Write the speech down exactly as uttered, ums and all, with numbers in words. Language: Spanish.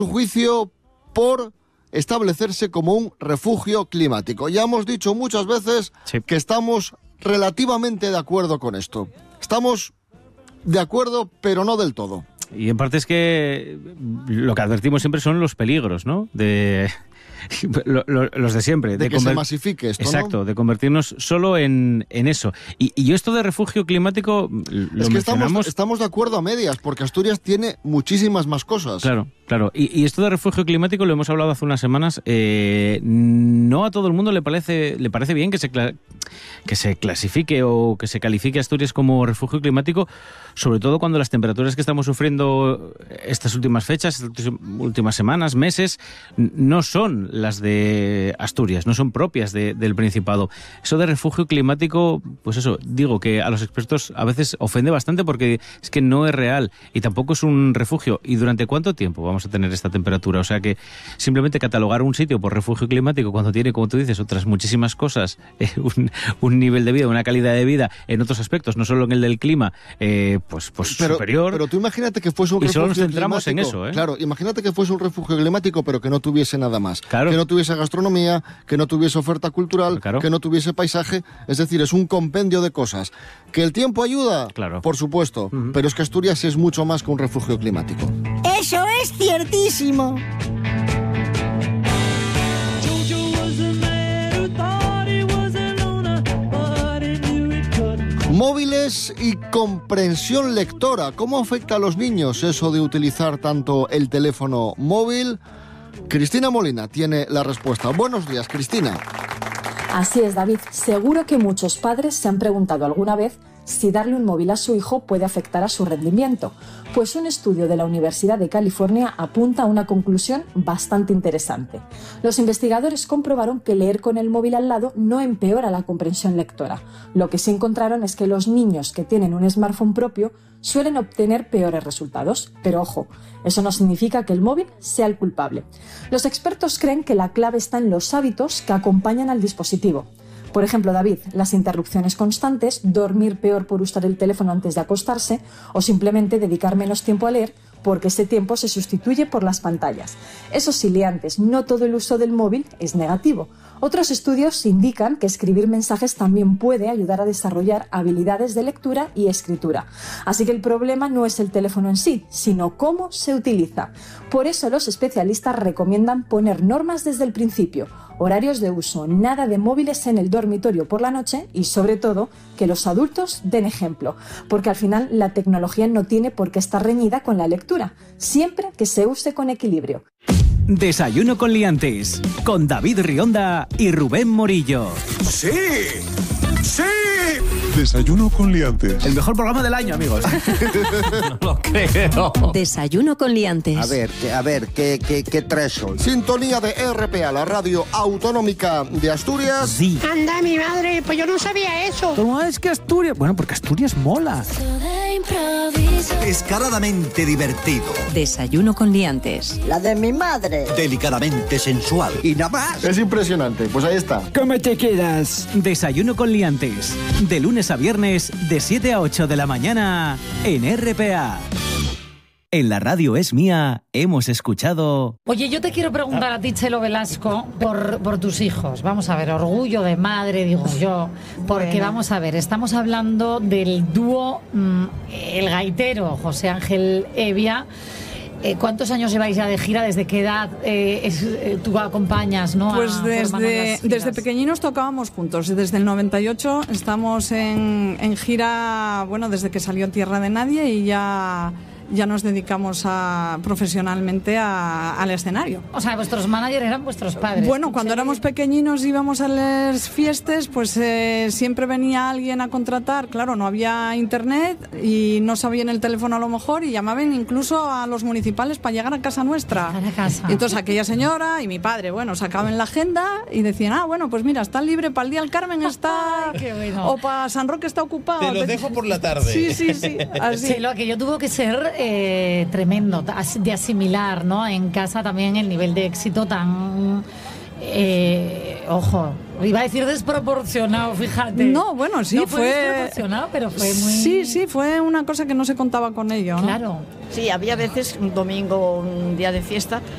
juicio por establecerse como un refugio climático. Ya hemos dicho muchas veces sí. que estamos relativamente de acuerdo con esto. Estamos de acuerdo, pero no del todo. Y en parte es que lo que advertimos siempre son los peligros, ¿no? De... Lo, lo, los de siempre. De, de que conver... se masifique esto, Exacto, ¿no? de convertirnos solo en, en eso. Y, y yo esto de refugio climático lo Es que mencionamos... estamos, estamos de acuerdo a medias, porque Asturias tiene muchísimas más cosas. Claro, claro. Y, y esto de refugio climático lo hemos hablado hace unas semanas. Eh, no a todo el mundo le parece, le parece bien que se, que se clasifique o que se califique Asturias como refugio climático, sobre todo cuando las temperaturas que estamos sufriendo estas últimas fechas, estas últimas semanas, meses, no son las de Asturias, no son propias de, del Principado. Eso de refugio climático, pues eso, digo que a los expertos a veces ofende bastante porque es que no es real y tampoco es un refugio. ¿Y durante cuánto tiempo vamos a tener esta temperatura? O sea que simplemente catalogar un sitio por refugio climático cuando tiene, como tú dices, otras muchísimas cosas, eh, un, un nivel de vida, una calidad de vida en otros aspectos, no solo en el del clima, eh, pues, pues pero, superior. Pero tú imagínate que fuese un y refugio solo nos centramos climático. En eso, ¿eh? Claro, imagínate que fuese un refugio climático, pero que no tuviese nada más. Claro. Que no tuviese gastronomía, que no tuviese oferta cultural, claro. que no tuviese paisaje. Es decir, es un compendio de cosas. ¿Que el tiempo ayuda? Claro. Por supuesto. Uh-huh. Pero es que Asturias es mucho más que un refugio climático. ¡Eso es ciertísimo! Móviles y comprensión lectora. ¿Cómo afecta a los niños eso de utilizar tanto el teléfono móvil? Cristina Molina tiene la respuesta. Buenos días, Cristina. Así es, David. Seguro que muchos padres se han preguntado alguna vez si darle un móvil a su hijo puede afectar a su rendimiento. Pues un estudio de la Universidad de California apunta a una conclusión bastante interesante. Los investigadores comprobaron que leer con el móvil al lado no empeora la comprensión lectora. Lo que sí encontraron es que los niños que tienen un smartphone propio suelen obtener peores resultados. Pero ojo, eso no significa que el móvil sea el culpable. Los expertos creen que la clave está en los hábitos que acompañan al dispositivo. Por ejemplo, David, las interrupciones constantes, dormir peor por usar el teléfono antes de acostarse o simplemente dedicar menos tiempo a leer porque ese tiempo se sustituye por las pantallas. Eso sí, leantes, no todo el uso del móvil es negativo. Otros estudios indican que escribir mensajes también puede ayudar a desarrollar habilidades de lectura y escritura. Así que el problema no es el teléfono en sí, sino cómo se utiliza. Por eso los especialistas recomiendan poner normas desde el principio. Horarios de uso, nada de móviles en el dormitorio por la noche y, sobre todo, que los adultos den ejemplo, porque al final la tecnología no tiene por qué estar reñida con la lectura, siempre que se use con equilibrio. Desayuno con liantes, con David Rionda y Rubén Morillo. ¡Sí! ¡Sí! Desayuno con liantes. El mejor programa del año, amigos. No lo creo. Desayuno con liantes. A ver, a ver, ¿qué, qué, qué traes hoy? Sintonía de R P A, la radio autonómica de Asturias. Sí. Anda, mi madre, pues yo no sabía eso. ¿Cómo es que Asturias? Bueno, porque Asturias mola. Descaradamente divertido. Desayuno con liantes. La de mi madre. Delicadamente sensual. Y nada más. Es impresionante, pues ahí está. ¿Cómo te quedas? Desayuno con liantes. De lunes a viernes, de siete a ocho de la mañana, en R P A. En la radio es mía, hemos escuchado... Oye, yo te quiero preguntar a ti, Chelo Velasco, por, por tus hijos. Vamos a ver, orgullo de madre, digo yo. Porque bueno. Vamos a ver, estamos hablando del dúo mmm, El Gaitero, José Ángel Evia. Eh, ¿Cuántos años lleváis ya de gira? ¿Desde qué edad eh, es, eh, tú acompañas, ¿no? Pues desde, desde pequeñinos tocábamos juntos. Desde el noventa y ocho estamos en, en gira, bueno, desde que salió Tierra de Nadie y ya... ya nos dedicamos a, profesionalmente a, al escenario. O sea, vuestros managers eran vuestros padres. Bueno, cuando éramos pequeñinos íbamos a las fiestas, pues eh, siempre venía alguien a contratar. Claro, no había internet y no sabían el teléfono a lo mejor y llamaban incluso a los municipales para llegar a casa nuestra. A la casa. Y entonces aquella señora y mi padre, bueno, sacaban la agenda y decían, ah, bueno, pues mira, está libre para el Día del Carmen, está... Ay, qué bueno. O para San Roque está ocupado. Te lo dejo por la tarde. Sí, sí, sí. Así. Sí, lo que yo tuvo que ser... Eh, tremendo de asimilar, ¿no? En casa también el nivel de éxito tan eh, ojo, iba a decir desproporcionado, fíjate. No, bueno, sí, no fue, fue desproporcionado, pero fue muy... Sí, sí, fue una cosa que no se contaba con ello, ¿no? Claro. Sí, había veces, un domingo, un día de fiesta,